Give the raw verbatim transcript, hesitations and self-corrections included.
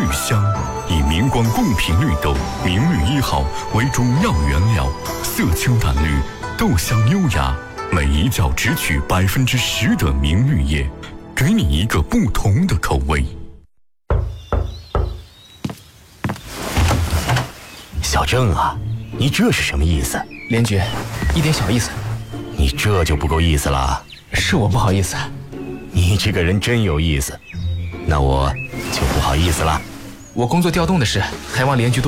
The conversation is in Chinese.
香，以明光贡品绿豆明绿一号为主要原料，色清淡绿，豆香优雅，每一角只取百分之十的明绿叶，给你一个不同的口味。 小郑啊，你这是什么意思？ 连局，一点小意思。 你这就不够意思了。 是我不好意思。 你这个人真有意思，那我就不好意思了。 我工作调动的事，还望连局多